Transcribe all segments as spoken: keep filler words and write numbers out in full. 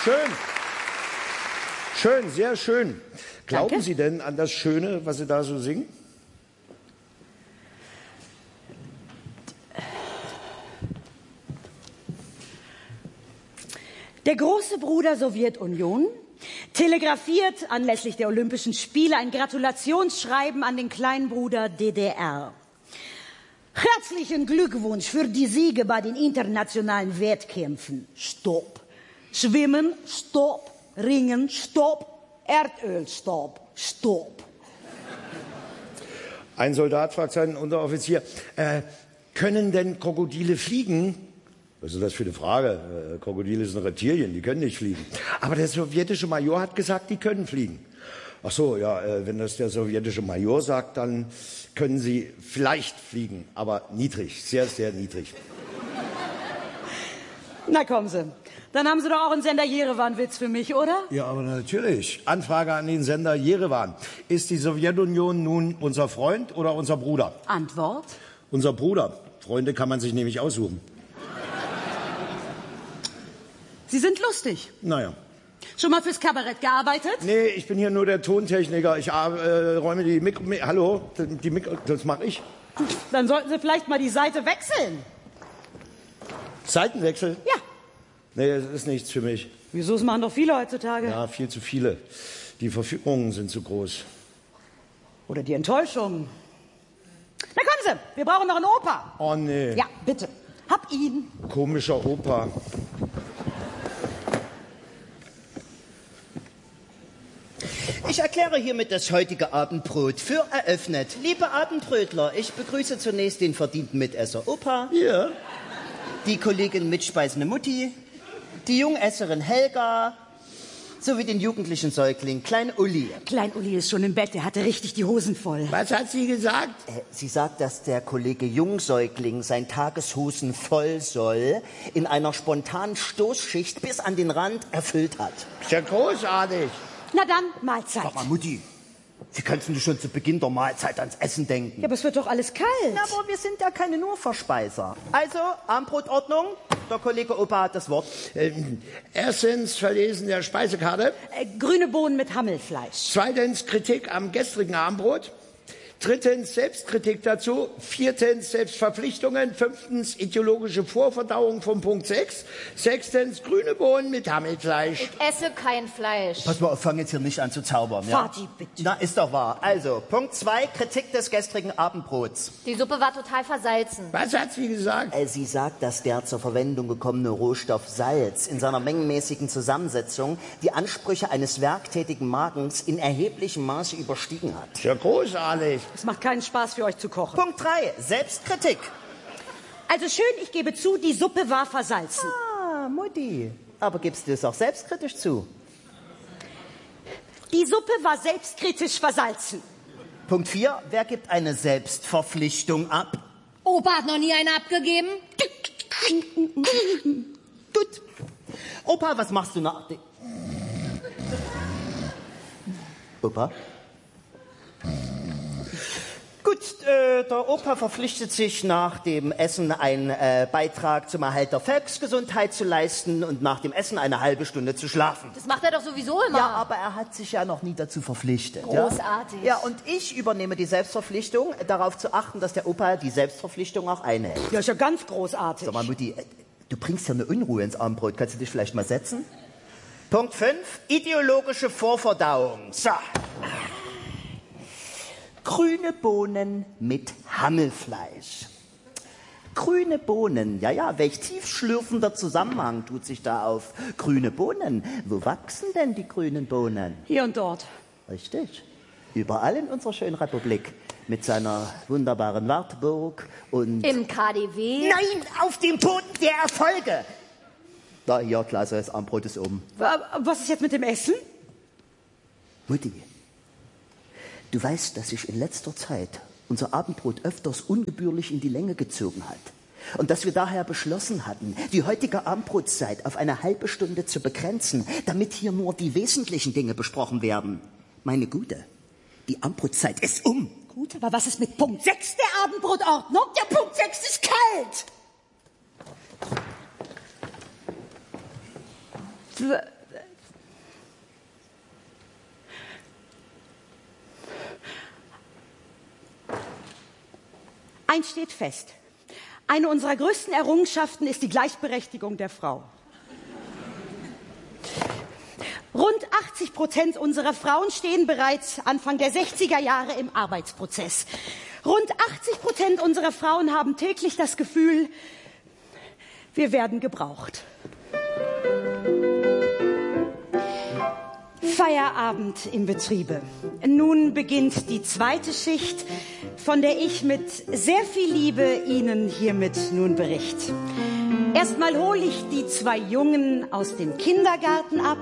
Schön. Schön, sehr schön. Glauben Danke. Sie denn an das Schöne, was Sie da so singen? Der große Bruder Sowjetunion telegrafiert anlässlich der Olympischen Spiele ein Gratulationsschreiben an den kleinen Bruder D D R. Herzlichen Glückwunsch für die Siege bei den internationalen Wettkämpfen. Stopp. Schwimmen, stopp. Ringen, stopp. Erdöl, stopp. Stopp. Ein Soldat fragt seinen Unteroffizier, äh, können denn Krokodile fliegen? Was ist das für eine Frage? Äh, Krokodile sind Reptilien, die können nicht fliegen. Aber der sowjetische Major hat gesagt, die können fliegen. Ach so, ja, äh, wenn das der sowjetische Major sagt, dann können sie vielleicht fliegen, aber niedrig, sehr, sehr niedrig. Na kommen Sie. Dann haben Sie doch auch einen Sender Jerewan-Witz für mich, oder? Ja, aber natürlich. Anfrage an den Sender Jerewan. Ist die Sowjetunion nun unser Freund oder unser Bruder? Antwort? Unser Bruder. Freunde kann man sich nämlich aussuchen. Sie sind lustig. Naja. Schon mal fürs Kabarett gearbeitet? Nee, ich bin hier nur der Tontechniker. Ich äh, räume die Mikro... Mi Hallo? Die Mikro... Das mache ich. Dann sollten Sie vielleicht mal die Seite wechseln. Seitenwechsel? Ja. Nee, das ist nichts für mich. Wieso? Das machen doch viele heutzutage. Ja, viel zu viele. Die Verführungen sind zu groß. Oder die Enttäuschung. Na kommen Sie, wir brauchen noch einen Opa. Oh nee. Ja, bitte. Hab ihn. Komischer Opa. Ich erkläre hiermit das heutige Abendbrot für eröffnet. Liebe Abendbrötler, ich begrüße zunächst den verdienten Mitesser Opa, Ja. die Kollegin mitspeisende Mutti, die Jungesserin Helga sowie den jugendlichen Säugling Klein Uli. Klein Uli ist schon im Bett, der hatte richtig die Hosen voll. Was hat sie gesagt? Äh, Sie sagt, dass der Kollege Jungsäugling sein Tageshosen voll soll in einer spontanen Stoßschicht bis an den Rand erfüllt hat. Ist ja großartig. Na dann, Mahlzeit. Sag mal, Mutti, wie kannst du schon zu Beginn der Mahlzeit ans Essen denken? Ja, aber es wird doch alles kalt. Na, aber wir sind ja keine Nurverspeiser. Also, Abendbrotordnung. Der Kollege Opa hat das Wort. Ähm, erstens Verlesen der Speisekarte. Äh, grüne Bohnen mit Hammelfleisch. Zweitens Kritik am gestrigen Abendbrot. Drittens Selbstkritik dazu. Viertens Selbstverpflichtungen. Fünftens ideologische Vorverdauung von Punkt sechs. Sechstens grüne Bohnen mit Hammelfleisch. Ich esse kein Fleisch. Pass mal auf, fang jetzt hier nicht an zu zaubern, ja? Vati, bitte. Na, ist doch wahr. Also, Punkt zwei, Kritik des gestrigen Abendbrots. Die Suppe war total versalzen. Was hat sie gesagt? Äh, Sie sagt, dass der zur Verwendung gekommene Rohstoff Salz in seiner mengenmäßigen Zusammensetzung die Ansprüche eines werktätigen Magens in erheblichem Maße überstiegen hat. Ist ja großartig. Es macht keinen Spaß für euch zu kochen. Punkt drei, Selbstkritik. Also schön, ich gebe zu, die Suppe war versalzen. Ah, Mutti. Aber gibst du es auch selbstkritisch zu? Die Suppe war selbstkritisch versalzen. Punkt vier, wer gibt eine Selbstverpflichtung ab? Opa hat noch nie eine abgegeben. Tut. Opa, was machst du nach... de- Opa? Gut, äh, der Opa verpflichtet sich nach dem Essen einen äh, Beitrag zum Erhalt der Volksgesundheit zu leisten und nach dem Essen eine halbe Stunde zu schlafen. Das macht er doch sowieso immer. Ja, aber er hat sich ja noch nie dazu verpflichtet. Großartig. Ja? Ja, und ich übernehme die Selbstverpflichtung, darauf zu achten, dass der Opa die Selbstverpflichtung auch einhält. Ja, ist ja ganz großartig. Sag mal, Mutti, äh, du bringst ja eine Unruhe ins Abendbrot. Kannst du dich vielleicht mal setzen? Punkt fünf, ideologische Vorverdauung. So. Grüne Bohnen mit Hammelfleisch. Grüne Bohnen, ja, ja, welch tiefschlürfender Zusammenhang tut sich da auf. Grüne Bohnen, wo wachsen denn die grünen Bohnen? Hier und dort. Richtig, überall in unserer schönen Republik. Mit seiner wunderbaren Wartburg und... Im K D W. Nein, auf dem Boden der Erfolge! Da, hier, Klasse, das Abendbrot ist oben. Wa- Was ist jetzt mit dem Essen? Mutti, du weißt, dass sich in letzter Zeit unser Abendbrot öfters ungebührlich in die Länge gezogen hat. Und dass wir daher beschlossen hatten, die heutige Abendbrotzeit auf eine halbe Stunde zu begrenzen, damit hier nur die wesentlichen Dinge besprochen werden. Meine Gute, die Abendbrotzeit ist um. Gut, aber was ist mit Punkt sechs der Abendbrotordnung? Der Punkt sechs ist kalt. W- Eins steht fest. Eine unserer größten Errungenschaften ist die Gleichberechtigung der Frau. Rund achtzig Prozent unserer Frauen stehen bereits Anfang der sechziger Jahre im Arbeitsprozess. Rund achtzig Prozent unserer Frauen haben täglich das Gefühl, wir werden gebraucht. Feierabend im Betriebe. Nun beginnt die zweite Schicht, von der ich mit sehr viel Liebe Ihnen hiermit nun bericht. Erstmal hole ich die zwei Jungen aus dem Kindergarten ab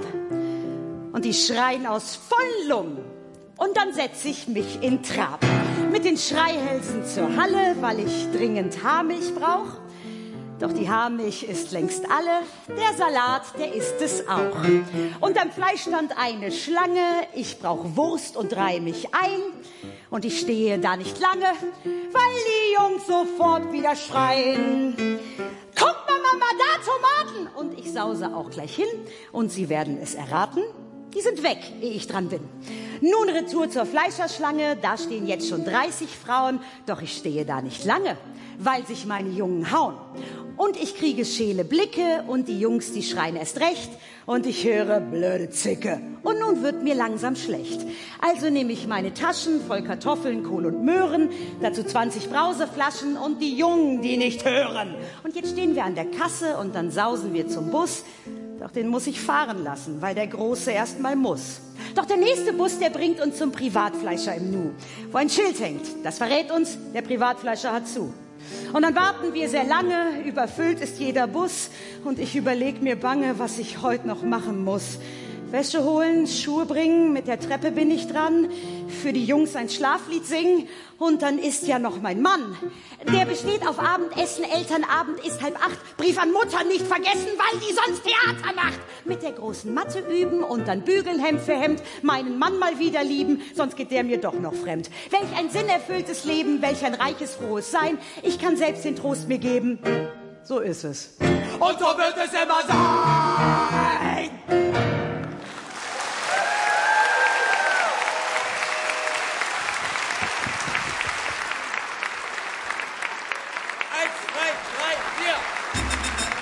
und die schreien aus vollen Lungen. Und dann setze ich mich in Trab mit den Schreihälsen zur Halle, weil ich dringend Haarmilch brauche. Doch die Haarmilch ist längst alle, der Salat, der ist es auch. Unterm Fleisch stand eine Schlange, ich brauche Wurst und reihe mich ein. Und ich stehe da nicht lange, weil die Jungs sofort wieder schreien. Guck mal, Mama, da Tomaten! Und ich sause auch gleich hin und Sie werden es erraten. Die sind weg, ehe ich dran bin. Nun Retour zur Fleischerschlange, da stehen jetzt schon dreißig Frauen, doch ich stehe da nicht lange, weil sich meine Jungen hauen. Und ich kriege scheele Blicke und die Jungs, die schreien erst recht und ich höre blöde Zicke. Und nun wird mir langsam schlecht. Also nehme ich meine Taschen voll Kartoffeln, Kohl und Möhren, dazu zwanzig Brauseflaschen und die Jungen, die nicht hören. Und jetzt stehen wir an der Kasse und dann sausen wir zum Bus. Doch den muss ich fahren lassen, weil der Große erst mal muss. Doch der nächste Bus, der bringt uns zum Privatfleischer im Nu, wo ein Schild hängt. Das verrät uns, der Privatfleischer hat zu. Und dann warten wir sehr lange, überfüllt ist jeder Bus und ich überleg mir bange, was ich heute noch machen muss. Wäsche holen, Schuhe bringen, mit der Treppe bin ich dran, für die Jungs ein Schlaflied singen und dann ist ja noch mein Mann. Der besteht auf Abendessen, Elternabend ist halb acht, Brief an Mutter nicht vergessen, weil die sonst Theater macht. Mit der großen Matte üben und dann bügeln Hemd für Hemd, meinen Mann mal wieder lieben, sonst geht der mir doch noch fremd. Welch ein sinnerfülltes Leben, welch ein reiches, frohes Sein, ich kann selbst den Trost mir geben. So ist es. Und so wird es immer sein.